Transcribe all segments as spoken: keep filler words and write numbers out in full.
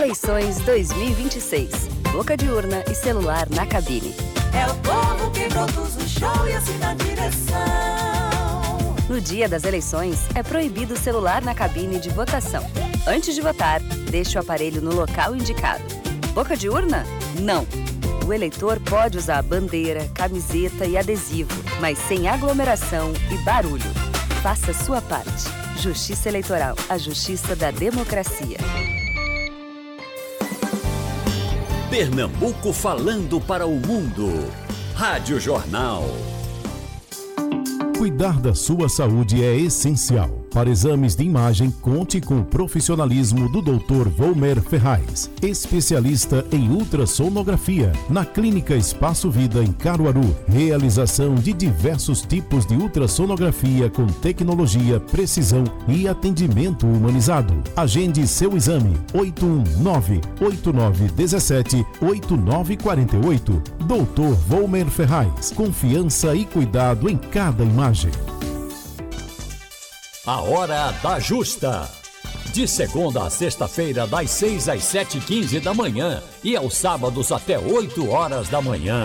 Eleições dois mil e vinte e seis. Boca de urna e celular na cabine. É o povo que produz o show e assim dá direção. No dia das eleições, é proibido o celular na cabine de votação. Antes de votar, deixe o aparelho no local indicado. Boca de urna? Não. O eleitor pode usar a bandeira, camiseta e adesivo, mas sem aglomeração e barulho. Faça sua parte. Justiça Eleitoral, a justiça da democracia. Pernambuco falando para o mundo. Rádio Jornal. Cuidar da sua saúde é essencial. Para exames de imagem, conte com o profissionalismo do doutor Volmer Ferraz, especialista em ultrassonografia, na Clínica Espaço Vida, em Caruaru. Realização de diversos tipos de ultrassonografia com tecnologia, precisão e atendimento humanizado. Agende seu exame. oito um nove, oito nove um sete, oito nove quatro oito. doutor Volmer Ferraz. Confiança e cuidado em cada imagem. A Hora da Justa. De segunda a sexta-feira, das seis às sete e quinze da manhã e aos sábados até oito horas da manhã.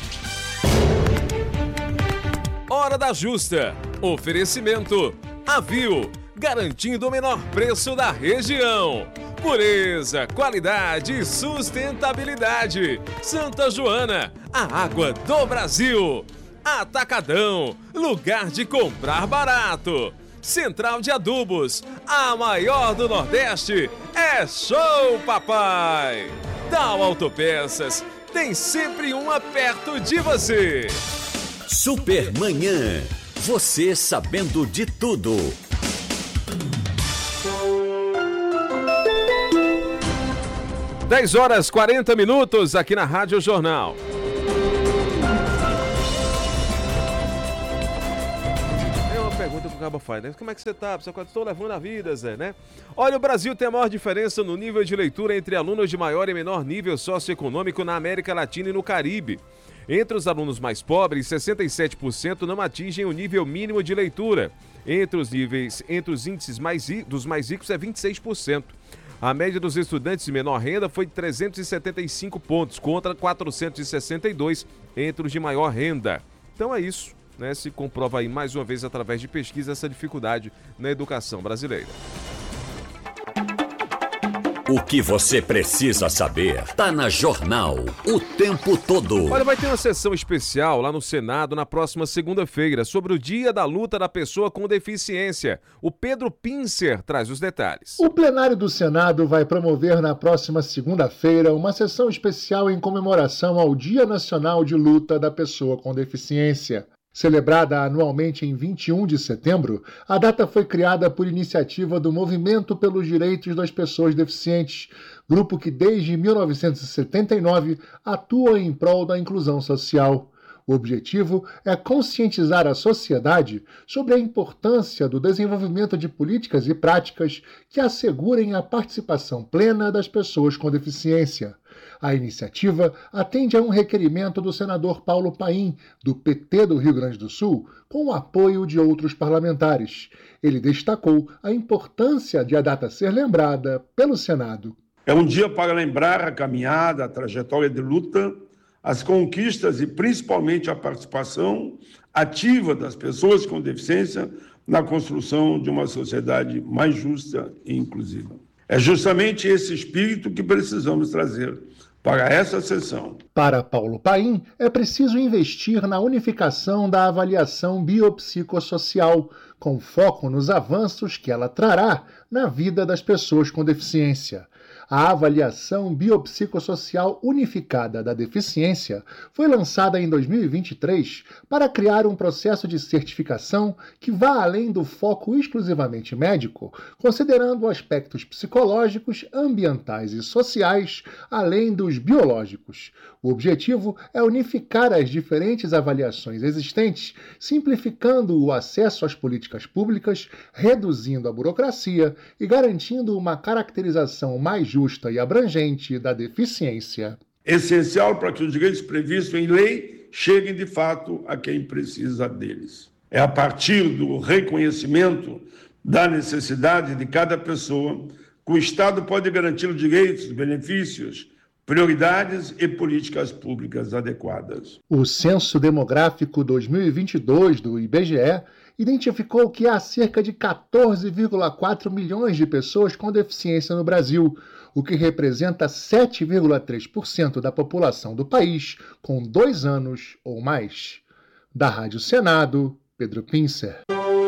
Hora da Justa. Oferecimento Avil, garantindo o menor preço da região. Pureza, qualidade e sustentabilidade. Santa Joana, a água do Brasil. Atacadão, lugar de comprar barato. Central de Adubos, a maior do Nordeste, é Show Papai! Dow Autopeças, tem sempre uma perto de você. Supermanhã, você sabendo de tudo. dez horas e quarenta minutos aqui na Rádio Jornal. Pergunta pro Cabo faz, né? Como é que você tá? Estou levando a vida, Zé, né? Olha, o Brasil tem a maior diferença no nível de leitura entre alunos de maior e menor nível socioeconômico na América Latina e no Caribe. Entre os alunos mais pobres, sessenta e sete por cento não atingem o nível mínimo de leitura. Entre os níveis, entre os índices mais, dos mais ricos é vinte e seis por cento. A média dos estudantes de menor renda foi de trezentos e setenta e cinco pontos, contra quatrocentos e sessenta e dois entre os de maior renda. Então é isso. Né, se comprova aí mais uma vez através de pesquisa essa dificuldade na educação brasileira. O que você precisa saber tá na Jornal o tempo todo. Olha, vai ter uma sessão especial lá no Senado na próxima segunda-feira sobre o Dia da Luta da Pessoa com Deficiência. O Pedro Pincer traz os detalhes. O plenário do Senado vai promover na próxima segunda-feira uma sessão especial em comemoração ao Dia Nacional de Luta da Pessoa com Deficiência. Celebrada anualmente em vinte e um de setembro, a data foi criada por iniciativa do Movimento pelos Direitos das Pessoas Deficientes, grupo que desde mil novecentos e setenta e nove atua em prol da inclusão social. O objetivo é conscientizar a sociedade sobre a importância do desenvolvimento de políticas e práticas que assegurem a participação plena das pessoas com deficiência. A iniciativa atende a um requerimento do senador Paulo Paim, do P T do Rio Grande do Sul, com o apoio de outros parlamentares. Ele destacou a importância de a data ser lembrada pelo Senado. É um dia para lembrar a caminhada, a trajetória de luta, as conquistas e principalmente a participação ativa das pessoas com deficiência na construção de uma sociedade mais justa e inclusiva. É justamente esse espírito que precisamos trazer para essa sessão. Para Paulo Paim, é preciso investir na unificação da avaliação biopsicossocial, com foco nos avanços que ela trará na vida das pessoas com deficiência. A avaliação biopsicossocial unificada da deficiência foi lançada em dois mil e vinte e três para criar um processo de certificação que vá além do foco exclusivamente médico, considerando aspectos psicológicos, ambientais e sociais, além dos biológicos. O objetivo é unificar as diferentes avaliações existentes, simplificando o acesso às políticas públicas, reduzindo a burocracia e garantindo uma caracterização mais justa e abrangente da deficiência. Essencial para que os direitos previstos em lei cheguem de fato a quem precisa deles. É a partir do reconhecimento da necessidade de cada pessoa que o Estado pode garantir os direitos, benefícios, prioridades e políticas públicas adequadas. O Censo Demográfico dois mil e vinte e dois do I B G E identificou que há cerca de quatorze vírgula quatro milhões de pessoas com deficiência no Brasil, o que representa sete vírgula três por cento da população do país com dois anos ou mais. Da Rádio Senado, Pedro Pincer.